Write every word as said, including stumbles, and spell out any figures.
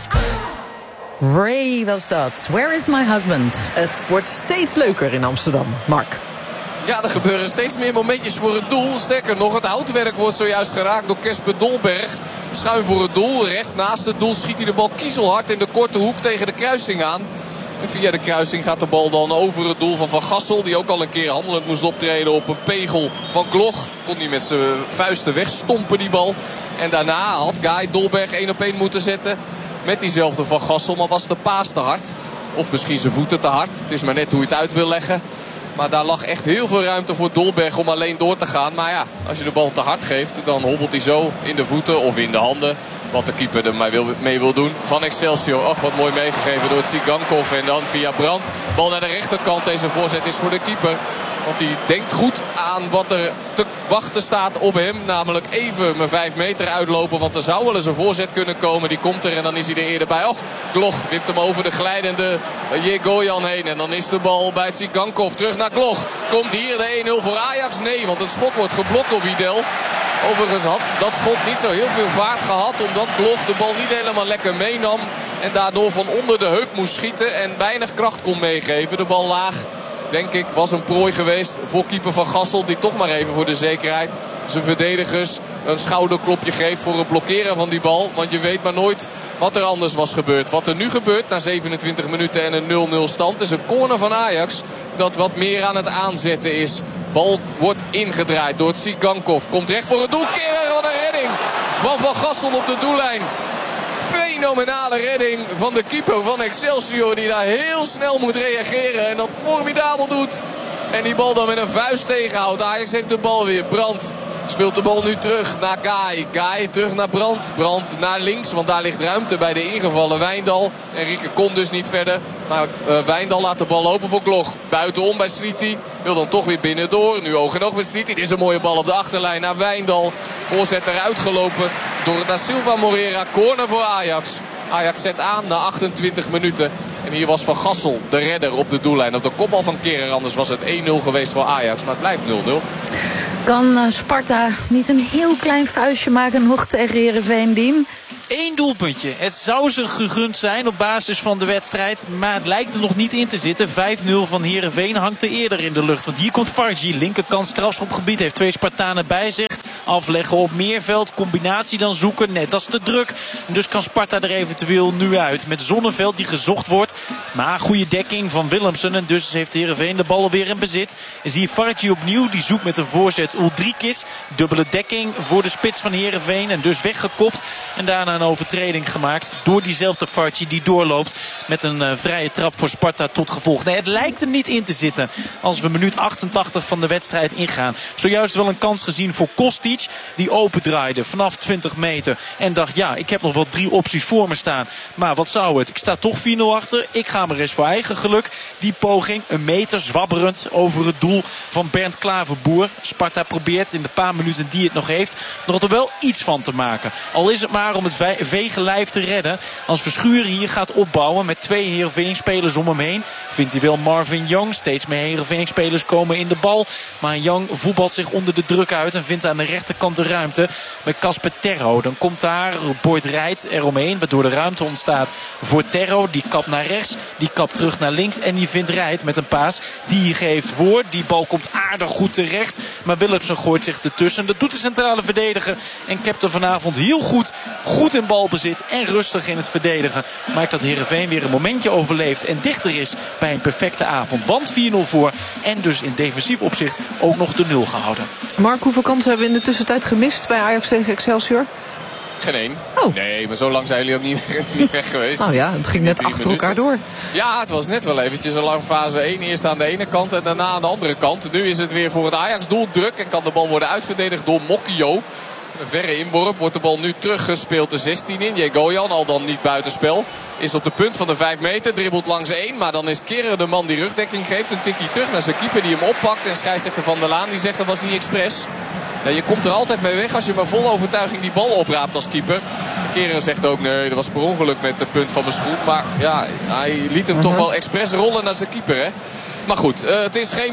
Ray was dat. Where is my husband? Het wordt steeds leuker in Amsterdam, Mark. Ja, er gebeuren steeds meer momentjes voor het doel. Sterker nog, het houtwerk wordt zojuist geraakt door Kesper Dolberg. Schuin voor het doel. Rechts naast het doel schiet hij de bal kiezelhard in de korte hoek tegen de kruising aan. En via de kruising gaat de bal dan over het doel van Van Gassel. Die ook al een keer handelend moest optreden op een pegel van Gloch. Kon hij met zijn vuisten wegstompen die bal. En daarna had Guy Dolberg één op één moeten zetten met diezelfde Van Gassel. Maar was de paas te hard. Of misschien zijn voeten te hard. Het is maar net hoe je het uit wil leggen. Maar daar lag echt heel veel ruimte voor Dolberg om alleen door te gaan. Maar ja, als je de bal te hard geeft, dan hobbelt hij zo in de voeten of in de handen. Wat de keeper er maar mee wil doen. Van Excelsior, ach wat mooi meegegeven door Tsigankov. En dan via Brandt. Bal naar de rechterkant. Deze voorzet is voor de keeper. Want die denkt goed aan wat er te wachten staat op hem. Namelijk even mijn vijf meter uitlopen. Want er zou wel eens een voorzet kunnen komen. Die komt er en dan is hij er eerder bij. Och, Gloch wipt hem over de glijdende Jegoyan heen. En dan is de bal bij Tsigankov. Terug naar Gloch. Komt hier de één nul voor Ajax? Nee, want het schot wordt geblokt door Widel. Overigens had dat schot niet zo heel veel vaart gehad. Omdat Gloch de bal niet helemaal lekker meenam. En daardoor van onder de heup moest schieten. En weinig kracht kon meegeven. De bal laag, denk ik, was een prooi geweest voor keeper Van Gassel. Die toch maar even voor de zekerheid zijn verdedigers een schouderklopje geeft voor het blokkeren van die bal. Want je weet maar nooit wat er anders was gebeurd. Wat er nu gebeurt na zevenentwintig minuten en een nul nul stand is een corner van Ajax. Dat wat meer aan het aanzetten is. Bal wordt ingedraaid door Tsigankov. Komt recht voor het doel. Keren van een redding van Van Gassel op de doellijn. Fenomenale redding van de keeper van Excelsior. Die daar heel snel moet reageren. En dat formidabel doet. En die bal dan met een vuist tegenhoudt. Ajax heeft de bal weer. Brandt speelt de bal nu terug naar Guy. Guy terug naar Brandt. Brandt naar links. Want daar ligt ruimte bij de ingevallen Wijndal. En Rieke kon dus niet verder. Maar uh, Wijndal laat de bal lopen voor Gloch. Buitenom bij Sliti. Wil dan toch weer binnendoor. Nu oog en oog met Sliti. Dit is een mooie bal op de achterlijn naar Wijndal. Voorzet eruit gelopen door Da Silva Moreira. Corner voor Ajax. Ajax zet aan na achtentwintig minuten. En hier was Van Gassel de redder op de doellijn. Op de kopbal van Keren. Anders was het één nul geweest voor Ajax. Maar het blijft nul nul. Kan uh, Sparta niet een heel klein vuistje maken nog tegen Heerenveen, Dien? Eén doelpuntje. Het zou ze gegund zijn op basis van de wedstrijd. Maar het lijkt er nog niet in te zitten. vijf nul van Heerenveen hangt er eerder in de lucht. Want hier komt Fargi. Linkerkant strafschopgebied. Heeft twee Spartanen bij zich. Afleggen op Meerveld. Combinatie dan zoeken. Net als te druk. En dus kan Sparta er eventueel nu uit. Met Zonneveld die gezocht wordt. Maar goede dekking van Willemsen. En dus heeft Heerenveen de bal weer in bezit. En zie je Fargi opnieuw. Die zoekt met een voorzet Uldrikis. Dubbele dekking voor de spits van Heerenveen. En dus weggekopt. En daarna een overtreding gemaakt door diezelfde Fargi die doorloopt met een uh, vrije trap voor Sparta tot gevolg. Nee, het lijkt er niet in te zitten als we minuut achtentachtig van de wedstrijd ingaan. Zojuist wel een kans gezien voor Kostic die opendraaide vanaf twintig meter en dacht ja, ik heb nog wel drie opties voor me staan. Maar wat zou het? Ik sta toch vier nul achter. Ik ga maar eens voor eigen geluk. Die poging, een meter zwabberend over het doel van Bernd Klaverboer. Sparta probeert in de paar minuten die het nog heeft nog er wel iets van te maken. Al is het maar om het vegenlijf te redden. Als Verschuren hier gaat opbouwen met twee Heerenveen-spelers om hem heen, vindt hij wel Marvin Young. Steeds meer Heerenveen-spelers komen in de bal. Maar Young voetbalt zich onder de druk uit en vindt aan de rechterkant de ruimte met Casper Terro. Dan komt daar Boyd Rijt eromheen, waardoor de ruimte ontstaat voor Terro. Die kapt naar rechts, die kapt terug naar links en die vindt Rijt met een paas. Die geeft voor. Die bal komt aardig goed terecht. Maar Willemsen gooit zich ertussen. Dat doet de centrale verdediger. En Kepter vanavond heel goed. Goed in balbezit en rustig in het verdedigen. Maakt dat Heerenveen weer een momentje overleeft en dichter is bij een perfecte avond. Want vier nul voor en dus in defensief opzicht ook nog de nul gehouden. Mark, hoeveel kansen hebben we in de tussentijd gemist bij Ajax tegen Excelsior? Geen één. Oh. Nee, maar zo lang zijn jullie ook niet, niet weg geweest. Nou ja, het ging net achter minuten. elkaar door. Ja, het was net wel eventjes een lang fase één. Eerst aan de ene kant en daarna aan de andere kant. Nu is het weer voor het Ajax-doel druk en kan de bal worden uitverdedigd door Mokio. Een verre inworp, wordt de bal nu teruggespeeld de zestien in. Jegoyan, al dan niet buitenspel, is op de punt van de vijf meter. Dribbelt langs één, maar dan is Keren de man die rugdekking geeft. Een tikje terug naar zijn keeper die hem oppakt. En scheidsrechter Van der Laan die zegt dat was niet expres. Ja, je komt er altijd mee weg als je maar vol overtuiging die bal opraapt als keeper. Keren zegt ook nee, dat was per ongeluk met de punt van mijn schoen. Maar ja, hij liet hem uh-huh. toch wel expres rollen naar zijn keeper. Hè? Maar goed, uh, het is geen